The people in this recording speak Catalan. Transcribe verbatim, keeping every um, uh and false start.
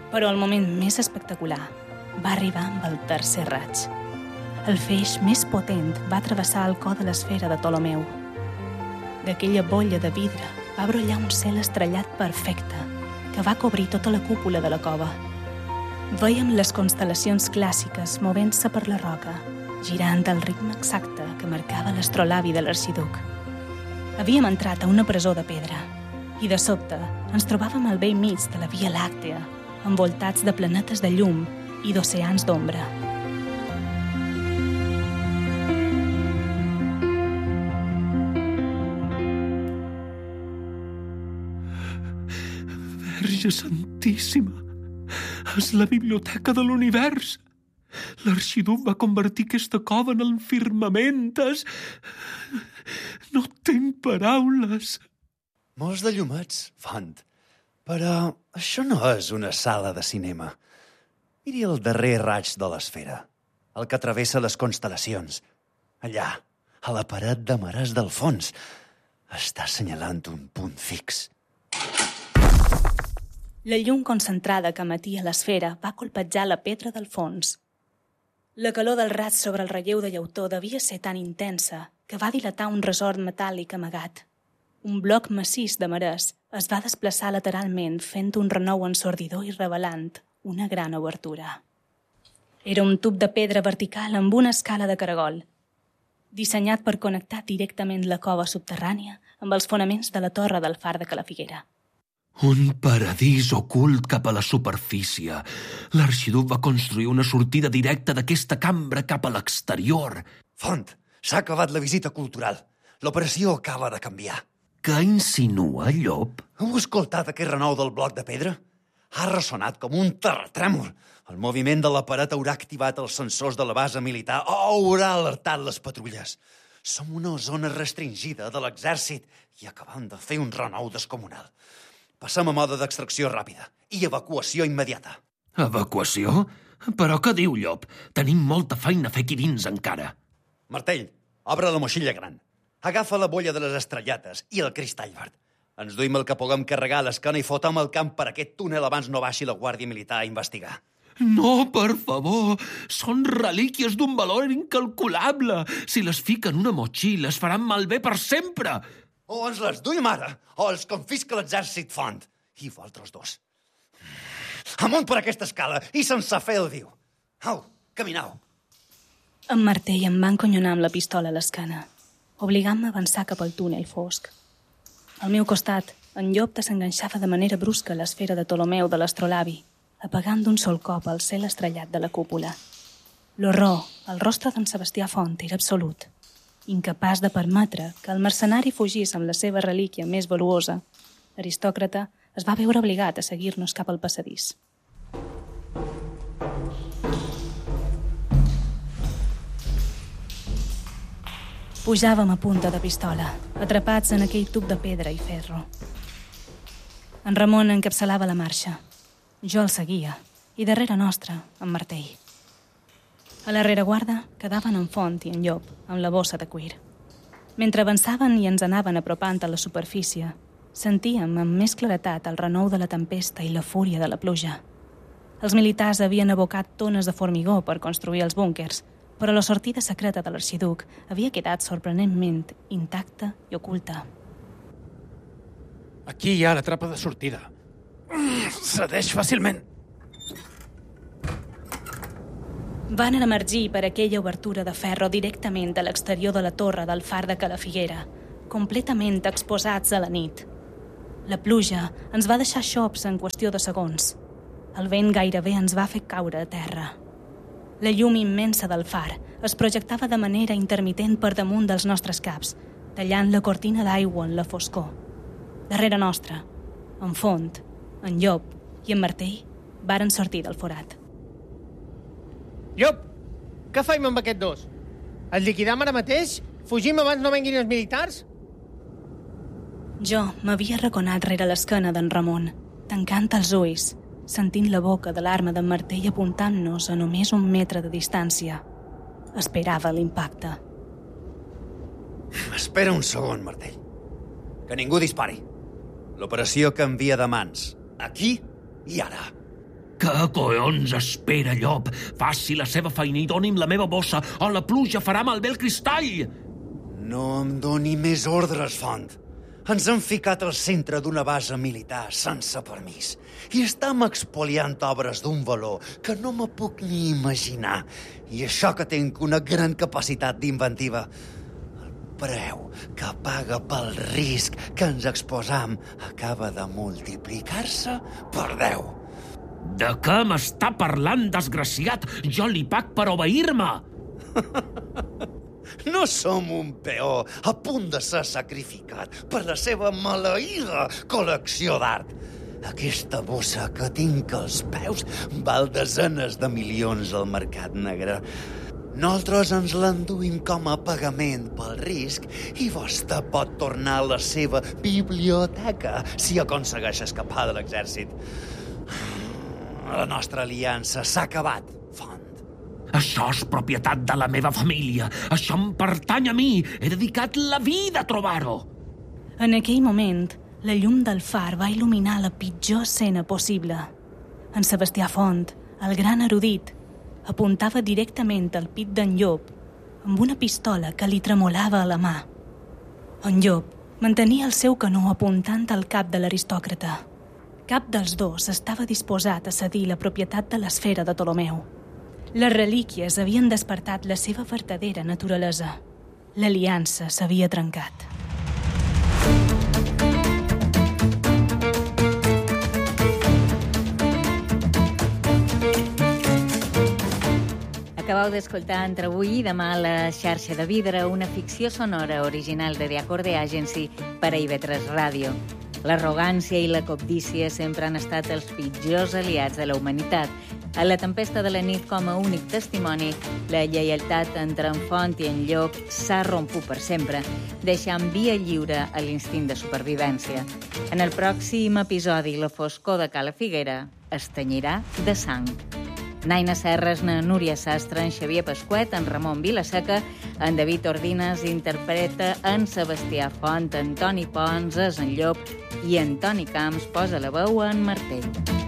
Però el moment més espectacular va arribar amb el tercer raig. El feix més potent va travessar el cor de l'esfera de Ptolemeu. D'aquella bolla de vidre va brollar un cel estrellat perfecte que va cobrir tota la cúpula de la cova. Vèiem les constel·lacions clàssiques movent-se per la roca, girant al ritme exacte que marcava l'astrolabi de l'arxiduc. Havíem entrat a una presó de pedra i, de sobte, ens trobàvem al vell mig de la Via Làctea, envoltats de planetes de llum i d'oceans d'ombra. Verge Santíssima! És la biblioteca de l'univers! L'arxiduc va convertir aquesta cova en el firmament. És... No tinc paraules. Molts de llumets, Font. Però això no és una sala de cinema. Miri el darrer raig de l'esfera, el que travessa les constel·lacions. Allà, a la paret de marès del fons, està assenyalant un punt fix. La llum concentrada que emetia l'esfera va colpejar la pedra del fons. La calor del raig sobre el relleu de llautó devia ser tan intensa que va dilatar un resort metàl·lic amagat. Un bloc massís de marès es va desplaçar lateralment fent un renou ensordidor i revelant una gran obertura. Era un tub de pedra vertical amb una escala de caragol, dissenyat per connectar directament la cova subterrània amb els fonaments de la torre del far de Calafiguera. Un paradís ocult cap a la superfície. L'arxiduc va construir una sortida directa d'aquesta cambra cap a l'exterior. Font, s'ha acabat la visita cultural. L'operació acaba de canviar. Què insinua, Llop? Heu escoltat aquest renou del bloc de pedra? Ha ressonat com un terratrèmol. El moviment de la paret haurà activat els sensors de la base militar o haurà alertat les patrulles. Som una zona restringida de l'exèrcit i acabam de fer un renou descomunal. Passem a mode d'extracció ràpida i evacuació immediata. Evacuació? Però què diu, Llop? Tenim molta feina a fer aquí dins encara. Martell, obre la moixilla gran. Agafa la bolla de les estrellates i el cristall verd. Ens duim el que puguem carregar a l'esquena i fotem el camp per aquest túnel abans no baixi la Guàrdia Militar a investigar. No, per favor! Són relíquies d'un valor incalculable. Si les fiquen en una motxilla, es faran malbé per sempre. O ens les duim ara, o els confisca l'exèrcit Font. I vosaltres dos. Amunt per aquesta escala i sense fer el viu. Au, caminau. En Martell em va enconyonar amb la pistola a l'esquena, obligant-me a avançar cap al túnel fosc. Al meu costat, en Llop desenganxava de manera brusca l'esfera de Ptolemeu de l'astrolabi, apagant d'un sol cop el cel estrellat de la cúpula. L'horror al rostre d'en Sebastià Font era absolut, incapaç de permetre que el mercenari fugís amb la seva relíquia més valuosa. L'aristòcrata es va veure obligat a seguir-nos cap al passadís. Pujàvem a punta de pistola, atrapats en aquell tub de pedra i ferro. En Ramon encapçalava la marxa. Jo el seguia, i darrere nostre, en Martell. A la rereguarda quedaven en Font i en Llop, amb la bossa de cuir. Mentre avançaven i ens anaven apropant a la superfície, sentíem amb més claretat el renou de la tempesta i la fúria de la pluja. Els militars havien abocat tones de formigó per construir els búnquers, però la sortida secreta de l'arxiduc havia quedat sorprenentment intacta i oculta. Aquí hi ha la trapa de sortida. Cedeix fàcilment. Van emergir per aquella obertura de ferro directament a l'exterior de la torre del far de Calafiguera, completament exposats a la nit. La pluja ens va deixar xops en qüestió de segons. El vent gairebé ens va fer caure a terra. La llum immensa del far es projectava de manera intermitent per damunt dels nostres caps, tallant la cortina d'aigua en la foscor. Darrere nostra, en Font, en Llop i en Martell varen sortir del forat. Llop, què faim amb aquests dos? Els liquidam ara mateix? Fugim abans no venguin els militars? Jo m'havia reconat rere l'esquena d'en Ramon, tancant els ulls, sentint la boca de l'arma d'en Martell apuntant-nos a només un metre de distància. Esperava l'impacte. Espera un segon, Martell. Que ningú dispari. L'operació canvia de mans. Aquí i ara. Què collons espera, llop? Faci la seva feina i doni'm la meva bossa o la pluja farà malbé el cristall! No em doni més ordres, Font. Ens hem ficat al centre d'una base militar sense permís i estem expoliant obres d'un valor que no me puc ni imaginar. I això que tinc una gran capacitat d'inventiva. El preu que paga pel risc que ens exposam acaba de multiplicar-se per deu. De què m'està parlant, desgraciat? Jo li pac per obeir-me! No som un peó a punt de ser sacrificat per la seva maleïda col·lecció d'art. Aquesta bossa que tinc als peus val desenes de milions al mercat negre. Nosaltres ens l'enduïm com a pagament pel risc i vostè pot tornar a la seva biblioteca si aconsegueix escapar de l'exèrcit. La nostra aliança s'ha acabat, Font. Això és propietat de la meva família. Això em pertany a mi. He dedicat la vida a trobar-ho. En aquell moment, la llum del far va il·luminar la pitjor escena possible. En Sebastià Font, el gran erudit, apuntava directament al pit d'en Llop amb una pistola que li tremolava a la mà. En Llop mantenia el seu canó apuntant al cap de l'aristòcrata. Cap dels dos estava disposat a cedir la propietat de l'esfera de Ptolomeu. Les relíquies havien despertat la seva vertadera naturalesa. L'aliança s'havia trencat. Acabeu d'escoltar Entre avui i demà a la xarxa de vidre, una ficció sonora original de The Acorde Agency per a I V tres Ràdio. L'arrogància i la cobdícia sempre han estat els pitjors aliats de la humanitat. A La tempesta de la nit, com a únic testimoni, la lleialtat entre en Font i en Llop s'ha romput per sempre, deixant via lliure a l'instint de supervivència. En el pròxim episodi, la foscor de Cala Figuera es tenyirà de sang. Naina Serres, na Núria Sastre, en Xavier Pasquet, en Ramon Vilaseca, en David Ordines interpreta en Sebastià Font, en Toni Pons és en Llop i en Toni Camps posa la veu en Martell.